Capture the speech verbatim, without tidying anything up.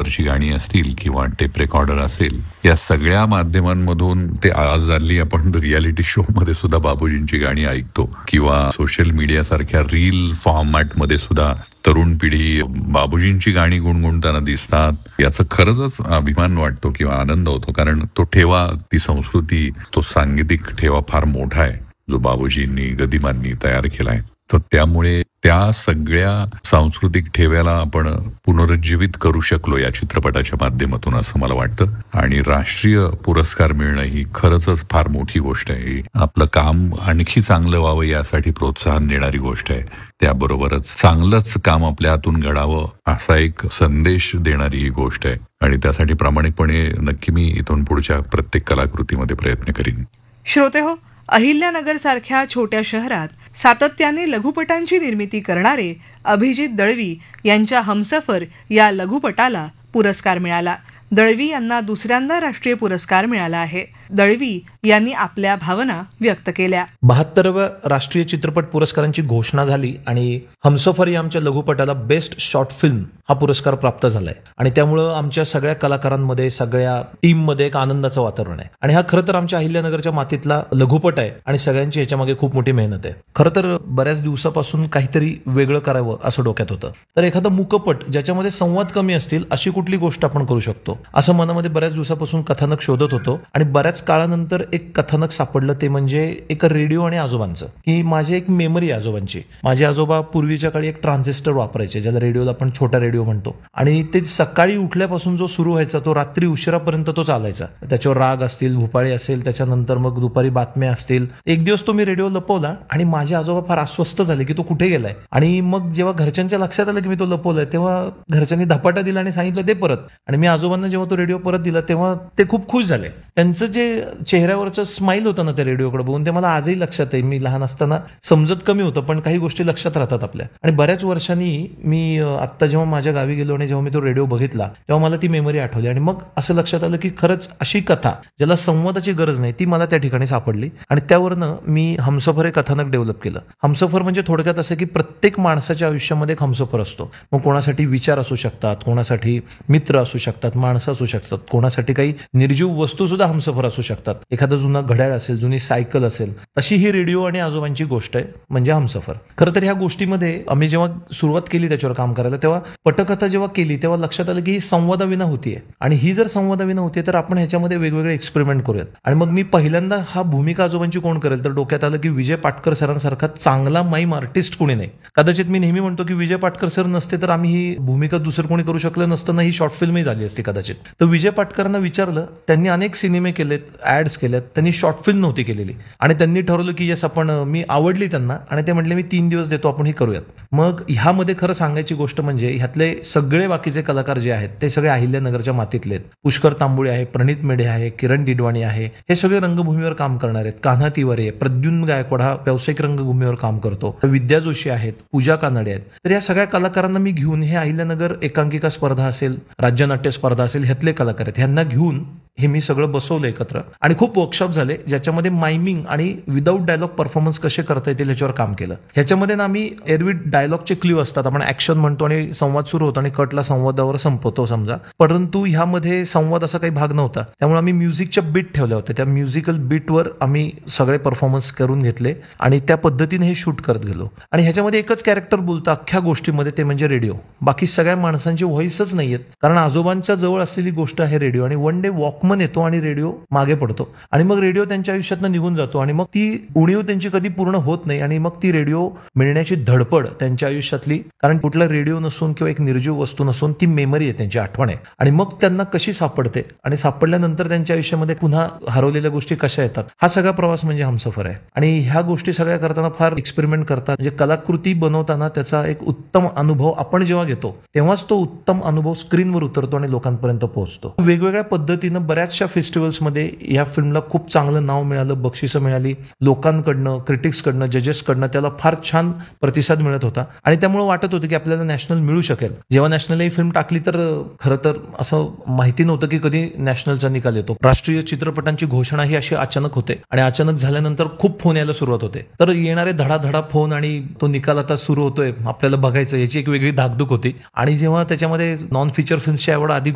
कॅसेटवरची गाणी असतील किंवा टेप रेकॉर्डर असेल, या सगळ्या माध्यमांमधून ते आज हल्ली आपण रियालिटी शो मध्ये सुद्धा बाबूजींची गाणी ऐकतो किंवा सोशल मीडिया सारख्या रील फॉर्मॅटमध्ये सुद्धा तरुण पिढी बाबूजींची गाणी गुणगुणताना दिसतात. याचा खरंच अभिमान वाटतो किंवा आनंद होतो, कारण तो ठेवा, ती संस्कृती, तो सांगीतिक ठेवा फार मोठा आहे जो बाबूजींनी, गदिमांनी तयार केलाय. तर त्यामुळे त्या सगळ्या सांस्कृतिक ठेव्याला आपण पुनरुज्जीवित करू शकलो या चित्रपटाच्या माध्यमातून, असं मला वाटतं. आणि राष्ट्रीय पुरस्कार मिळणं ही खरंच फार मोठी गोष्ट आहे. आपलं काम आणखी चांगलं व्हावं यासाठी प्रोत्साहन देणारी गोष्ट आहे. त्याबरोबरच चांगलंच काम आपल्या हातून घडावं असा एक संदेश देणारी ही गोष्ट आहे. आणि त्यासाठी प्रामाणिकपणे नक्की मी इथून पुढच्या प्रत्येक कलाकृतीमध्ये प्रयत्न करीन. श्रोते हो, अहिल्यानगर सारख्या छोट्या शहरात सातत्याने लघुपटांची निर्मिती करणारे अभिजित दळवी यांच्या हमसफर या लघुपटाला पुरस्कार मिळाला. दळवी यांना दुसऱ्यांदा राष्ट्रीय पुरस्कार मिळाला आहे. दळवी यांनी आपल्या भावना व्यक्त केल्या. बहात्तराव्या राष्ट्रीय चित्रपट पुरस्कारांची घोषणा झाली आणि हमसफर या आमच्या लघुपटाला बेस्ट शॉर्ट फिल्म हा पुरस्कार प्राप्त झालाय. आणि त्यामुळं आमच्या सगळ्या कलाकारांमध्ये, सगळ्या टीममध्ये एक आनंदाचं वातावरण आहे. आणि हा खरं तर आमच्या अहिल्यानगरच्या मातीतला लघुपट आहे आणि सगळ्यांची ह्याच्यामागे खूप मोठी मेहनत आहे. खरं तर बऱ्याच दिवसापासून काहीतरी वेगळं करावं असं डोक्यात होतं. तर एखादं मुकपट ज्याच्यामध्ये संवाद कमी असतील अशी कुठली गोष्ट आपण करू शकतो असं मनामध्ये बऱ्याच दिवसापासून कथानक शोधत होतो. आणि बऱ्याच काळानंतर एक कथानक सापडलं, ते म्हणजे एक रेडिओ आणि आजोबांचं. की माझी एक मेमरी आजोबांची. माझे आजोबा पूर्वीच्या काळी एक ट्रान्झिस्टर वापरायचे, ज्याला रेडिओला आपण छोटा रेडिओ म्हणतो. आणि ते सकाळी उठल्यापासून जो सुरू व्हायचा तो रात्री उशिरापर्यंत तो चालायचा. त्याच्यावर राग असतील, भूपाळी असेल, त्याच्यानंतर मग दुपारी बातम्या असतील. एक दिवस तो मी रेडिओ लपवला आणि माझे आजोबा फार अस्वस्थ झाले की तो कुठे गेलाय. आणि मग जेव्हा घरच्यांच्या लक्षात आलं की मी तो लपवलाय, तेव्हा घरच्यांनी धपाटा दिला आणि सांगितलं दे परत. आणि मी आजोबांना जेव्हा तो रेडिओ परत दिला तेव्हा ते खूप खुश झाले. त्यांचं जे चेहऱ्यावरचं स्माईल होतं ना त्या रेडिओकडे बघून, ते मला आजही लक्षात आहे. मी लहान असताना समजत कमी होतं, पण काही गोष्टी लक्षात राहतात आपल्या. आणि बऱ्याच वर्षांनी मी आता जेव्हा माझ्या गावी गेलो आणि जेव्हा मी तो रेडिओ बघितला तेव्हा मला ती मेमरी आठवली. आणि मग असं लक्षात आलं की खरंच अशी कथा ज्याला संवादाची गरज नाही ती मला त्या ठिकाणी सापडली. आणि त्यावरनं मी हमसफर हे कथानक डेव्हलप केलं. हमसफर म्हणजे थोडक्यात असं की प्रत्येक माणसाच्या आयुष्यामध्ये एक हमसफर असतो. मग कोणासाठी विचार असू शकतात, कोणासाठी मित्र असू शकतात, माणसं असू शकतात, कोणासाठी काही निर्जीव वस्तू सुद्धा हमसफर असू शकतात. एखादं जुना घड्याळ असेल, जुनी सायकल असेल, तशी ही रेडिओ आणि आजोबांची गोष्ट आहे म्हणजे हमसफर. खरं तर ह्या गोष्टीमध्ये आम्ही जेव्हा सुरुवात केली त्याच्यावर काम करायला, तेव्हा पटकथा जेव्हा केली तेव्हा लक्षात आलं की ही संवादाविना होतीये. आणि ही जर संवादाविना होतीये तर आपण ह्याच्यामध्ये वेगवेगळे एक्सपेरिमेंट करूयात. आणि मग मी पहिल्यांदा हा भूमिका आजोबांची कोण करेल तर डोक्यात आलं की विजय पाटकर सरांसारखा चांगला माईम आर्टिस्ट कोणी नाही. कदाचित मी नेहमी म्हणतो की विजय पाटकर सर नसते तर आम्ही ही भूमिका दुसरं कोणी करू शकलं नसतं ना, ही शॉर्ट फिल्मही झाली असती कदाचित. तर विजय पाटकरांना विचारलं, त्यांनी अनेक सिनेमे केलेत, ऍड्स केल्यात, त्यांनी शॉर्ट फिल्म नव्हती केलेली. आणि त्यांनी ठरवलं की यस आपण, मी आवडली त्यांना आणि ते म्हटले मी तीन दिवस देतो, आपण ही करूयात. मग ह्यामध्ये खरं सांगायची गोष्ट म्हणजे ह्यातले सगळे बाकीचे कलाकार जे आहेत ते सगळे अहिल्यानगरच्या मातीतले आहेत. पुष्कर तांबुळे आहे, प्रणित मेढे आहे, किरण डिडवाणी आहे, हे सगळे रंगभूमीवर काम करणार आहेत. कान्हा तिवारी आहे, प्रद्युम्न गायकवाड हा व्यावसायिक रंगभूमीवर काम करतो, विद्या जोशी आहेत, पूजा कानडे आहेत. तर या सगळ्या कलाकारांना मी घेऊन, हे अहिल्यानगर एकांकिका स्पर्धा असेल, राज्यनाट्य स्पर्धा असेल, ह्यातले कलाकार आहेत, ह्यांना घेऊन हे मी सगळं बसवलं एकत्र. आणि खूप वर्कशॉप झाले ज्याच्यामध्ये मायमिंग आणि विदाऊट डायलॉग परफॉर्मन्स कसे करता येतील याच्यावर काम केलं. ह्याच्यामध्ये ना आम्ही एरविट डायलॉगचे क्ल्यू असतात, आपण ऍक्शन म्हणतो आणि संवाद सुरू होतो आणि कटला संवादावर संपवतो समजा, परंतु ह्यामध्ये संवाद असा काही भाग नव्हता. त्यामुळे आम्ही म्युझिकच्या बीट ठेवल्या होत्या. त्या म्युझिकल बीटवर आम्ही सगळे परफॉर्मन्स करून घेतले आणि त्या पद्धतीने हे शूट करत गेलो. आणि ह्याच्यामध्ये एकच कॅरेक्टर बोलतं अख्ख्या गोष्टीमध्ये, ते म्हणजे रेडिओ. बाकी सगळ्या माणसांची व्हॉइसच नाहीयेत, कारण आजोबांच्या जवळ असलेली गोष्ट आहे रेडिओ. आणि वन डे वॉक येतो आणि रेडिओ मागे पडतो आणि मग रेडिओ त्यांच्या आयुष्यातनं निघून जातो आणि मग ती उणीव त्यांची कधी पूर्ण होत नाही. आणि मग ती रेडिओ मिळण्याची धडपड त्यांच्या आयुष्यातली, कारण कुठला रेडिओ नसून किंवा एक निर्जीव वस्तू नसून ती मेमरी आहे, त्यांची आठवण आहे. आणि मग त्यांना कशी सापडते आणि सापडल्यानंतर त्यांच्या आयुष्यामध्ये पुन्हा हरवलेल्या गोष्टी कशा येतात, हा सगळा प्रवास म्हणजे हमसफर आहे. आणि ह्या गोष्टी सगळ्या करताना फार एक्सपेरिमेंट करतात. म्हणजे कलाकृती बनवताना त्याचा एक उत्तम अनुभव आपण जेव्हा घेतो तेव्हाच तो उत्तम अनुभव स्क्रीनवर उतरतो आणि लोकांपर्यंत पोहोचतो. वेगवेगळ्या पद्धतीनं बऱ्याचशा फेस्टिवल्समध्ये या फिल्मला खूप चांगलं नाव मिळालं, बक्षिसं मिळाली लोकांकडनं, क्रिटिक्सकडनं, जजेसकडनं. त्याला फार छान प्रतिसाद मिळत होता आणि त्यामुळे वाटत होतं की आपल्याला नॅशनल मिळू शकेल. जेव्हा नॅशनल ही फिल्म टाकली तर खरं तर असं माहिती नव्हतं की कधी नॅशनलचा निकाल येतो. राष्ट्रीय चित्रपटांची घोषणा ही अशी अचानक होते आणि अचानक झाल्यानंतर खूप फोन यायला सुरुवात होते. तर येणारे धडाधडा फोन आणि तो निकाल आता सुरू होतोय, आपल्याला बघायचं, याची एक वेगळी धाकधूक होती. आणि जेव्हा त्याच्यामध्ये नॉन फीचर फिल्मची आवड आधी